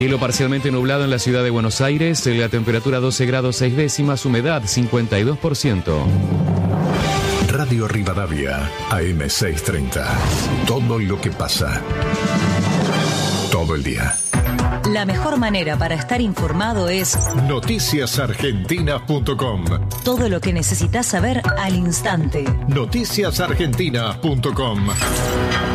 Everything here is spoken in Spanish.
Cielo parcialmente nublado en la ciudad de Buenos Aires, la temperatura 12 grados 6 décimas, humedad 52%. Radio Rivadavia, AM 630. Todo lo que pasa. Todo el día. La mejor manera para estar informado es noticiasargentinas.com. Todo lo que necesitas saber al instante. Noticiasargentinas.com.